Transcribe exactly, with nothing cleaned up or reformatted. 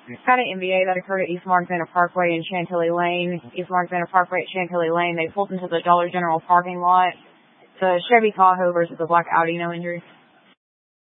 Got an N B A that occurred at East Marksville Parkway and Chantilly Lane. East Marksville Parkway at Chantilly Lane. They pulled into the Dollar General parking lot. The Chevy Tahoe versus the black Audi, no injury.